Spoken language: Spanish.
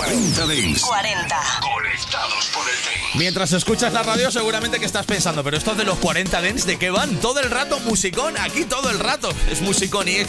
40 Dents. 40. Conectados por el Dents. Mientras escuchas la radio seguramente que estás pensando, pero estos de los 40 Dents, ¿de qué van? Todo el rato musicón, aquí todo el rato es musicón y